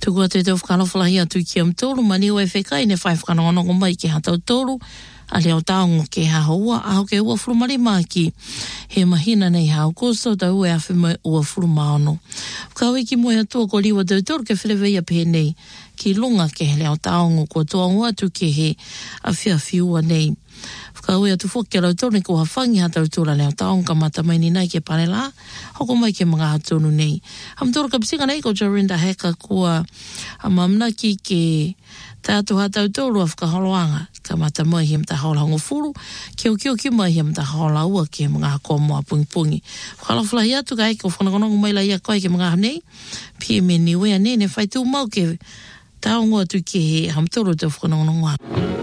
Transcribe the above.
Tukua te tau whakalawhalahi atu ki am tolu, mani ua e whekai ne whai whakanongonongo mai ki hatau tolu, a leo taongo ke haua, aho ke ua furumari maki, he mahina nei hao koso, tau ue awhi mai ua furumaono. Kaui ki moe atua ko liwa tau tolu ke whileweia pēnei, ki lunga ke leo taongo, ko toangu atu ke he a whiawhiua nei. Whakaue atu whoki a rautone ko hawhangi hatau tūra leo taongo ka mata mai ni nai ke panela, hoko mai ke mga hatonu nei. Hamtoro ka pisinga nei ko Jarinda Heka kua a mamnaki ke tātu hatau tūru a whakaholoanga ka mata mai he mta haola hongo furu, kio ki mai he mta haola ua ke mga hako moa pungi. Whakalawhalahi atu ka eke o whanakonongo mai la ia koe ke mga hanei, pia me ni wea ne whai tū mau ke taongo atu ke he hamtoro te whanongonongo.